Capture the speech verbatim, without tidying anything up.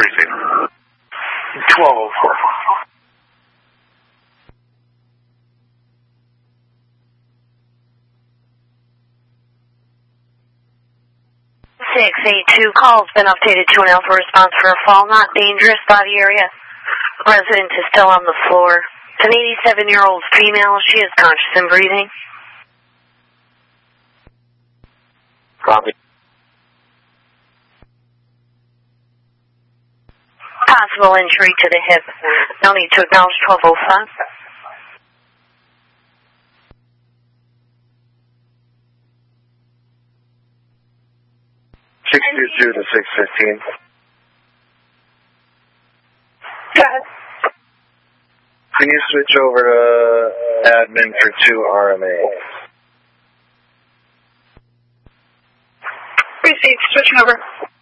Receive. twelve oh four. six eight two call's been updated to an alpha response for a fall not dangerous body area. Resident is still on the floor. An eighty-seven-year-old female. She is conscious and breathing. Copy. Possible injury to the hip. No need to acknowledge twelve oh five. six two two to six fifteen. Go ahead. Can you switch over to admin for two R M A? Received. Switching over.